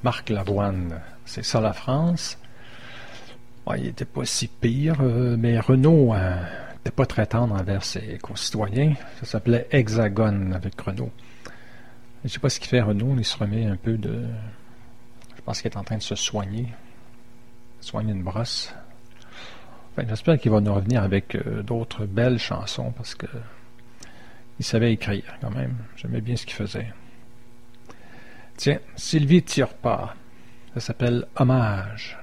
Marc Lavoine. C'est ça la France. Ouais, il n'était pas si pire, mais Renault n'était pas très tendre envers ses concitoyens. Ça s'appelait Hexagone avec Renault. Je ne sais pas ce qu'il fait Renault, il se remet un peu de... Je pense qu'il est en train de se soigner une brosse. Enfin, j'espère qu'il va nous revenir avec d'autres belles chansons parce que il savait écrire quand même. J'aimais bien ce qu'il faisait. Tiens, Sylvie Tiorpa. Ça s'appelle Hommage.